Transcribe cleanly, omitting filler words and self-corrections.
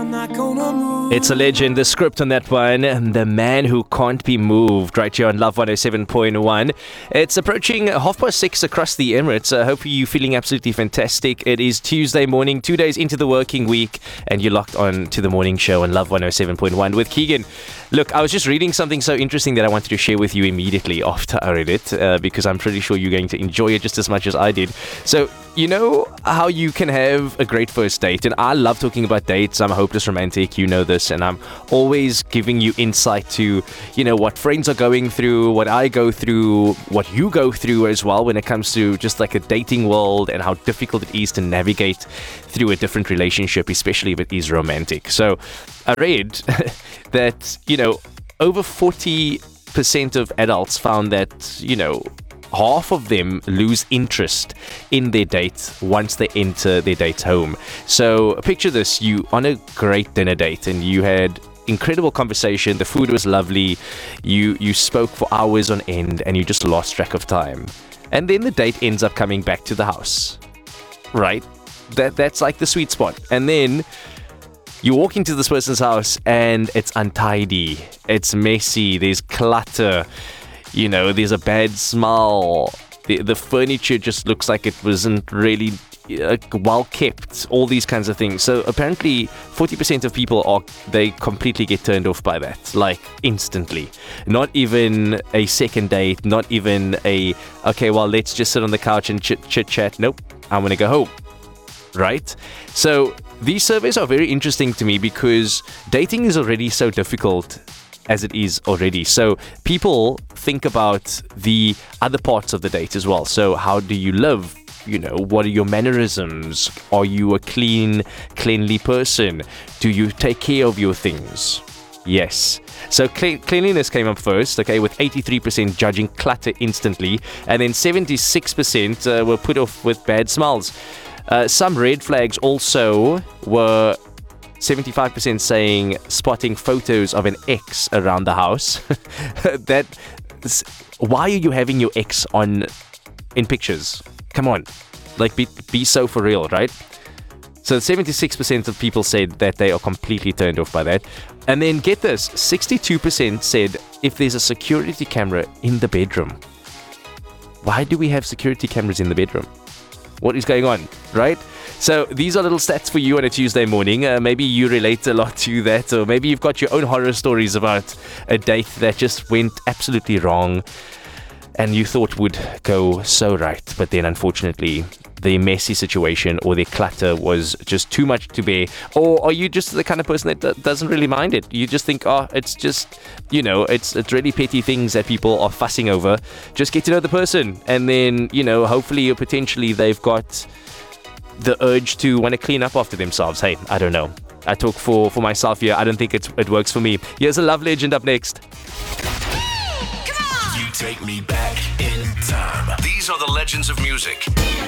It's a legend, the script on that one, The Man Who Can't Be Moved, right here on Love 107.1. It's approaching 6:30 across the Emirates. Hopefully you're feeling absolutely fantastic. It is Tuesday morning, 2 days into the working week, and you're locked on to the morning show on Love 107.1 with Keegan. Look, I was just reading something so interesting that I wanted to share with you immediately after I read it, because I'm pretty sure you're going to enjoy it just as much as I did. So, you know how you can have a great first date, and I love talking about dates. I'm a hopeless romantic, you know this, and I'm always giving you insight to, you know, what friends are going through, what I go through, what you go through as well when it comes to just like a dating world and how difficult it is to navigate through a different relationship, especially if it is romantic. So I read that, you know, over 40% of adults found that, you know, half of them lose interest in their date once they enter their date's home. So picture this, you on a great dinner date and you had incredible conversation, the food was lovely, you spoke for hours on end and you just lost track of time. And then the date ends up coming back to the house, right? That's like the sweet spot. And then you walk into this person's house and it's untidy, it's messy, there's clutter, you know, there's a bad smell. The furniture just looks like it wasn't really well kept. All these kinds of things. So apparently 40% of people they completely get turned off by that, like instantly. Not even a second date, not even okay, well, let's just sit on the couch and chit chat. Nope, I'm gonna go home. Right? So these surveys are very interesting to me because dating is already so difficult as it is already. So people think about the other parts of the date as well. So how do you live? You know, what are your mannerisms? Are you a cleanly person? Do you take care of your things? Yes. So cleanliness came up first, okay, with 83% judging clutter instantly, and then 76% were put off with bad smells. Some red flags also were 75% saying spotting photos of an ex around the house. Why are you having your ex in pictures? Come on, like be so for real, right? So 76% of people said that they are completely turned off by that. And then get this, 62% said if there's a security camera in the bedroom. Why do we have security cameras in the bedroom? What is going on, right? So these are little stats for you on a Tuesday morning. Maybe you relate a lot to that, or maybe you've got your own horror stories about a date that just went absolutely wrong and you thought would go so right, but then unfortunately the messy situation or the clutter was just too much to bear. Or are you just the kind of person that doesn't really mind it? You just think, oh, it's just, you know, it's really petty things that people are fussing over. Just get to know the person, and then, you know, hopefully or potentially they've got the urge to want to clean up after themselves. Hey, I don't know. I talk for myself here. I don't think it works for me. Here's a love legend up next. You take me back in time. These are the legends of music.